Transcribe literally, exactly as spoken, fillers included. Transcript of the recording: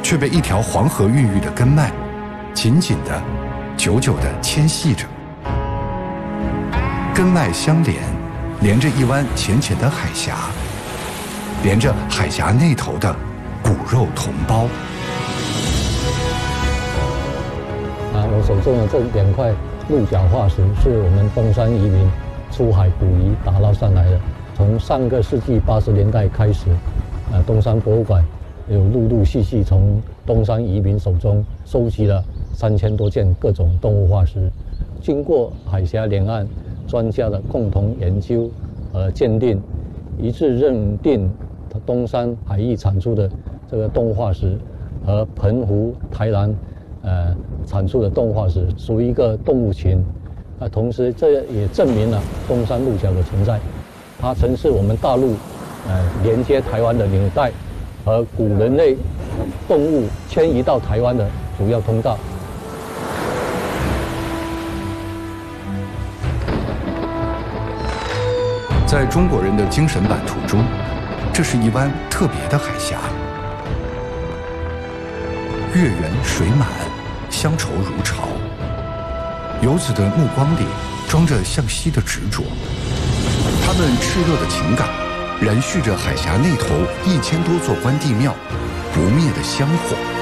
却被一条黄河孕育的根脉紧紧地、久久地牵系着。根脉相连，连着一湾浅浅的海峡，连着海峡那头的骨肉同胞。 啊，我手中的这两块鹿角化石是我们东山移民出海捕鱼打捞上来的。从上个世纪八十年代开始，啊，东山博物馆有陆陆续续从东山移民手中收集了三千多件各种动物化石。经过海峡两岸专家的共同研究和鉴定，一致认定东山海域产出的这个动物化石和澎湖、台南呃产出的动物化石属于一个动物群。啊，同时这也证明了东山鹿角的存在，它曾是我们大陆呃连接台湾的纽带和古人类动物迁移到台湾的主要通道。 在中国人的精神版图中，这是一湾特别的海峡，月圆水满，乡愁如潮。游子的目光里装着向西的执着，他们炽热的情感燃续着海峡那头一千多座关帝庙不灭的香火。